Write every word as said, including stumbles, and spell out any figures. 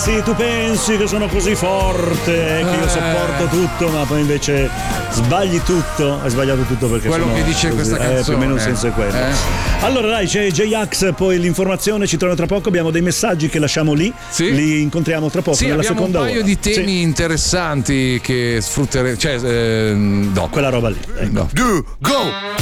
sì, tu pensi che sono così forte, che io sopporto tutto, ma poi invece sbagli tutto. Hai sbagliato tutto perché quello sono che dice così, questa canzone. Eh, più o meno il senso è quello. Eh? Allora dai, c'è J-Ax, poi l'informazione, ci torna tra poco, abbiamo dei messaggi che lasciamo lì, sì? li incontriamo tra poco sì, nella abbiamo seconda un paio ora. di temi sì. interessanti che sfrutteremo, cioè eh, no. Quella roba lì. Ecco. No. Do, go!